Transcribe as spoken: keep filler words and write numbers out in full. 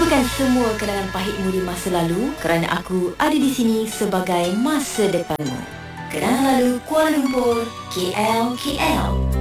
Lupakan semua kenangan pahitmu di masa lalu kerana aku ada di sini sebagai masa depanmu. Kenangan lalu Kuala Lumpur, K L, K L.